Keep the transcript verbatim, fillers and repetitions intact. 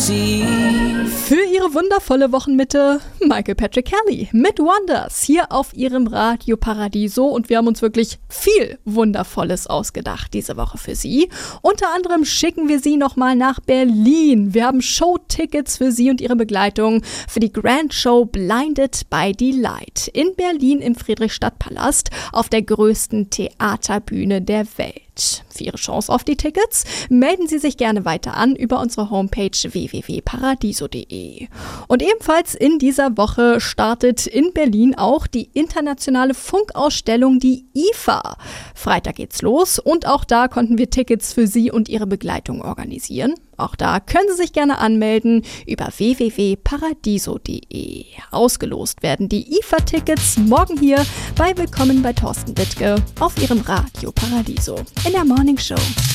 see. Für ihre wundervolle Wochenmitte Michael Patrick Kelly mit Wonders hier auf ihrem Radio Paradiso, und wir haben uns wirklich viel Wundervolles ausgedacht diese Woche für Sie. Unter anderem schicken wir Sie nochmal nach Berlin. Wir haben Showtickets für Sie und Ihre Begleitung für die Grand Show Blinded by Delight in Berlin im Friedrichstadtpalast auf der größten Theaterbühne der Welt. Für Ihre Chance auf die Tickets melden Sie sich gerne weiter an über unsere Homepage w w w punkt paradiso punkt de. Und ebenfalls in dieser Woche startet in Berlin auch die internationale Funkausstellung, die I F A. Freitag geht's los, und auch da konnten wir Tickets für Sie und Ihre Begleitung organisieren. Auch da können Sie sich gerne anmelden über w w w punkt paradiso punkt de. Ausgelost werden die I F A-Tickets morgen hier bei Willkommen bei Thorsten Wittke auf Ihrem Radio Paradiso in der Morning Show.